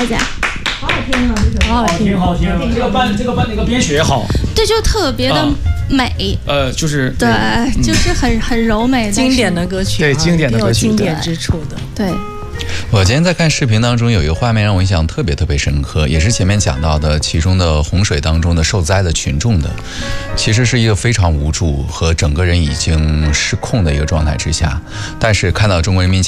大家。 好好听啊，这首好好听， 好听。这个那个编曲也好。 对，就特别的美。 就是对，就是很柔美， 经典的歌曲， 对，经典的歌曲， 有经典之处的。 对。 我今天在看视频当中有一个画面让我印象特别深刻，也是前面讲到的其中的洪水当中的受灾的群众的，其实是一个非常无助和整个人已经失控的一个状态之下，但是看到中国人民